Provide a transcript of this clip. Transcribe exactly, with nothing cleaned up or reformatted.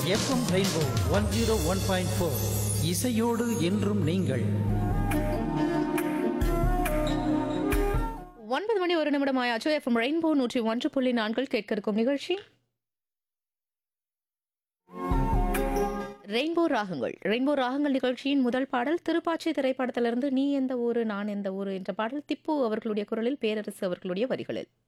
FM rainbow one zero one point four இசையோடு என்றும் நீங்கள். ஒன்பது மணி ஒரு நிமிடம் ஆயாச்சு. எஃப்எம் ரெயின்போ நூற்றி ஒன்று புள்ளி நான்கில் கேட்க இருக்கும் நிகழ்ச்சி ரெயின்போ ராகங்கள். ரெயின்போ ராகங்கள் நிகழ்ச்சியின் முதல் பாடல் திருப்பாச்சி திரைப்படத்திலிருந்து நீ எந்த ஊரு நான் எந்த ஊரு என்ற பாடல் திப்பு அவர்களுடைய குரலில், பேரரசு அவர்களுடைய வரிகளில்.